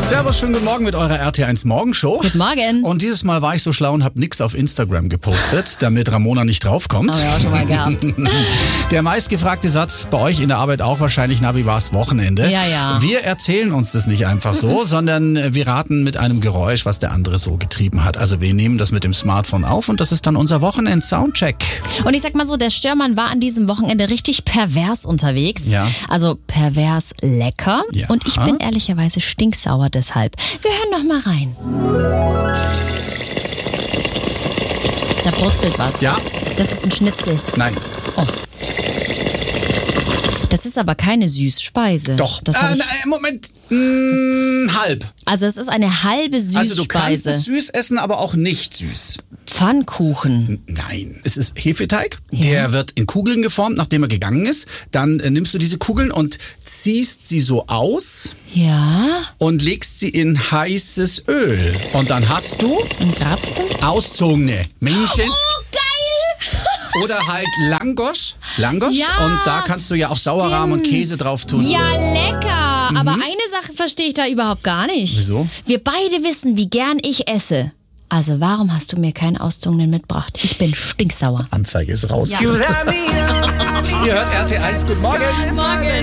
Servus, schönen guten Morgen mit eurer RT1 Morgenshow. Guten Morgen. Und dieses Mal war ich so schlau und habe nichts auf Instagram gepostet, damit Ramona nicht draufkommt. Haben wir auch schon mal gehabt. Der meistgefragte Satz bei euch in der Arbeit auch wahrscheinlich, na, wie war's Wochenende? Ja. Wir erzählen uns das nicht einfach so, sondern wir raten mit einem Geräusch, was der andere so getrieben hat. Also wir nehmen das mit dem Smartphone auf und das ist dann unser Wochenend-Soundcheck. Und ich sag mal so, der Störmann war an diesem Wochenende richtig pervers unterwegs. Ja. Also pervers lecker. Ja. Und ich bin ehrlicherweise stinksauer deshalb. Wir hören noch mal rein. Da brutzelt was. Ja. Das ist ein Schnitzel. Nein. Oh. Das ist aber keine Süßspeise. Doch. Das hab ich... Moment. Halb. Also es ist eine halbe Süßspeise. Also du kannst es süß essen, aber auch nicht süß. Pfannkuchen. Nein, es ist Hefeteig. Der wird in Kugeln geformt, nachdem er gegangen ist. Dann nimmst du diese Kugeln und ziehst sie so aus Ja. und legst sie in heißes Öl. Und dann hast du Ein Grapfen. auszogene Männchens Oh, geil! oder halt Langosch. Ja, Und da kannst du ja auch Sauerrahm und Käse drauf tun. Ja, lecker. Aber eine Sache verstehe ich da überhaupt gar nicht. Wieso? Wir beide wissen, wie gern ich esse. Also warum hast du mir keinen Auszogenen mitgebracht? Ich bin stinksauer. Anzeige ist raus. Ja. Ihr hört RT1, guten Morgen. Morgen.